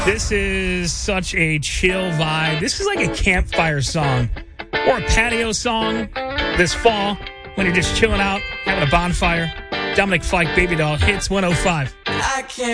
This is such a chill vibe. This is like a campfire song or a patio song this fall when you're just chilling out, having a bonfire. Dominic Fike, Baby Doll, Hits 105.